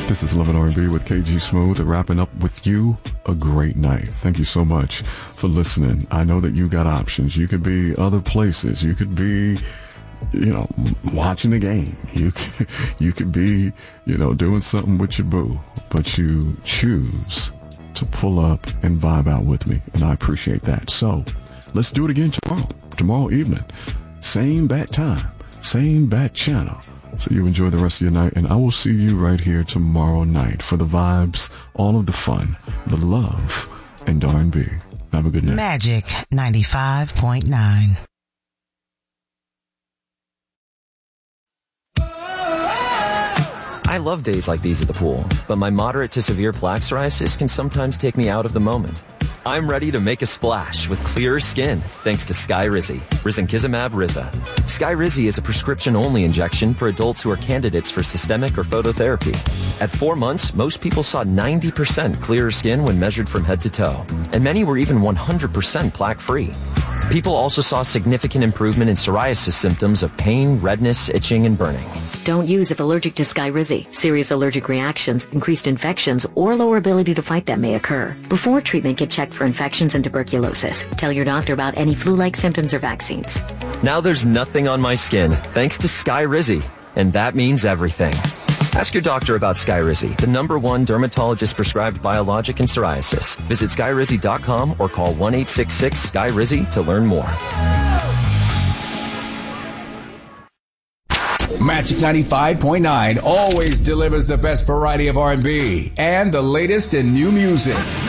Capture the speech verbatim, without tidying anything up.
This is Love and R and B with K G Smooth, wrapping up with you a great night. Thank you so much for listening. I know that you got options. You could be other places. You could be, you know, watching the game. You could, you could be, you know, doing something with your boo, but you choose to pull up and vibe out with me, and I appreciate that. So let's do it again tomorrow, tomorrow evening. Same bat time, same bat channel. So you enjoy the rest of your night, and I will see you right here tomorrow night for the vibes, all of the fun, the love, and R and B. Have a good night. Magic ninety-five point nine. I love days like these at the pool, but my moderate to severe plaque psoriasis can sometimes take me out of the moment. I'm ready to make a splash with clearer skin thanks to Skyrizi, risankizumab Riza. Skyrizi is a prescription-only injection for adults who are candidates for systemic or phototherapy. At four months, most people saw ninety percent clearer skin when measured from head to toe, and many were even one hundred percent plaque-free. People also saw significant improvement in psoriasis symptoms of pain, redness, itching, and burning. Don't use if allergic to Skyrizi. Serious allergic reactions, increased infections, or lower ability to fight them may occur. Before treatment, get checked for infections and tuberculosis. Tell your doctor about any flu-like symptoms or vaccines. Now there's nothing on my skin thanks to Skyrizi, and that means everything. Ask your doctor about Skyrizi, the number one dermatologist-prescribed biologic in psoriasis. Visit skyrizi dot com or call one eight six six S K Y R I Z Y to learn more. Magic ninety-five point nine always delivers the best variety of R and B and the latest in new music.